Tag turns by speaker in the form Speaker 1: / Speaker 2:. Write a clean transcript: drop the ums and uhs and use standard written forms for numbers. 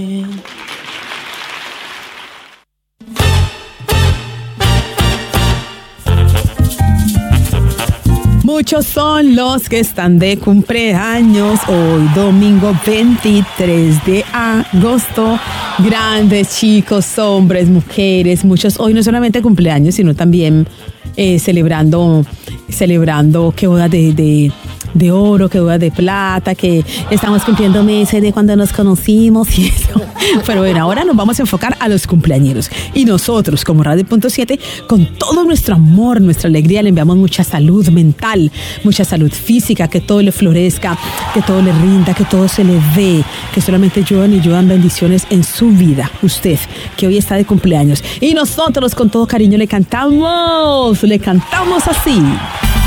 Speaker 1: Muchos son los que están de cumpleaños hoy, domingo 23 de agosto. Grandes, chicos, hombres, mujeres, muchos hoy no solamente cumpleaños, sino también celebrando que boda de oro, que boda de plata, que estamos cumpliendo meses de cuando nos conocimos y eso. Pero bueno, ahora nos vamos a enfocar a los cumpleañeros. Y nosotros, como Radio.7, con todo nuestro amor, nuestra alegría, le enviamos mucha salud mental, mucha salud física, que todo le florezca, que todo le rinda, que todo se le dé, que solamente lluevan y lluevan bendiciones en su vida. Usted, que hoy está de cumpleaños. Y nosotros, con todo cariño, le cantamos así.